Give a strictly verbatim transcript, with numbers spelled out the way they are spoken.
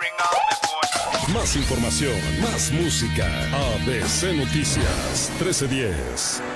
Más información, más música. A B C Noticias, trece diez.